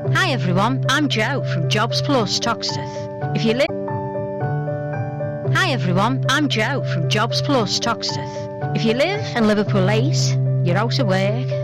Hi everyone, I'm Joe from Jobs Plus Toxteth. If you live Hi everyone, I'm Joe from Jobs Plus Toxteth. If you live in Liverpool East, you're out of work.